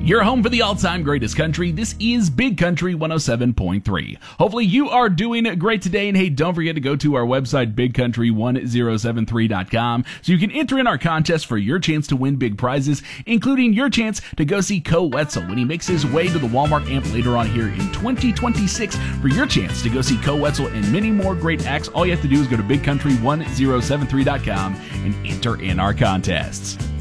Your home for the all-time greatest country. This is Big Country 107.3. Hopefully you are doing great today. And hey, don't forget to go to our website, bigcountry1073.com, so you can enter in our contest for your chance to win big prizes, including your chance to go see Koe Wetzel when he makes his way to the Walmart Amp later on here in 2026. For your chance to go see Koe Wetzel and many more great acts, all you have to do is go to bigcountry1073.com and enter in our contests.